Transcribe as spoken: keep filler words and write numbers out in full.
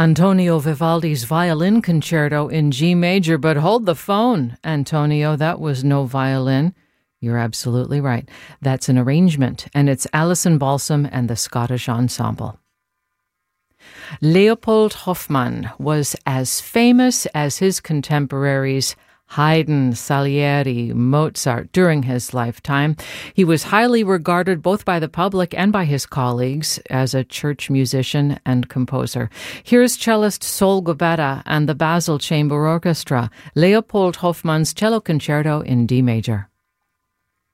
Antonio Vivaldi's Violin Concerto in G major, but hold the phone, Antonio, that was no violin. You're absolutely right. That's an arrangement, and it's Alison Balsam and the Scottish Ensemble. Leopold Hoffmann was as famous as his contemporaries Haydn, Salieri, Mozart during his lifetime. He was highly regarded both by the public and by his colleagues as a church musician and composer. Here's cellist Sol Gubetta and the Basel Chamber Orchestra, Leopold Hoffmann's Cello Concerto in D major.